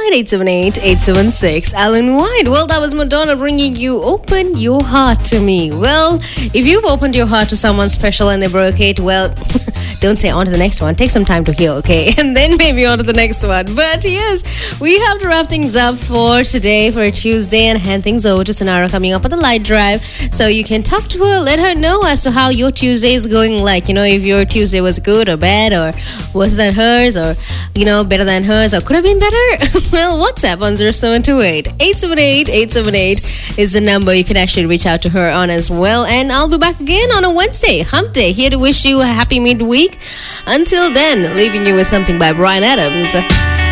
878-876. Alan White. Well, that was Madonna bringing you Open Your Heart to Me. Well, if you've opened your heart to someone special and they broke it, well, don't say on to the next one. Take some time to heal, okay? And then maybe on to the next one. But yes, we have to wrap things up for today, for Tuesday, and hand things over to Sonara coming up on the light drive. So you can talk to her, let her know as to how your Tuesday is going, like, if your Tuesday was good or bad or worse than hers or, better than hers or could have been better. Well, WhatsApp on 0728-878-878 is the number you can actually reach out to her on as well. And I'll be back again on a Wednesday, Hump Day, here to wish you a happy midweek. Until then, leaving you with something by Bryan Adams.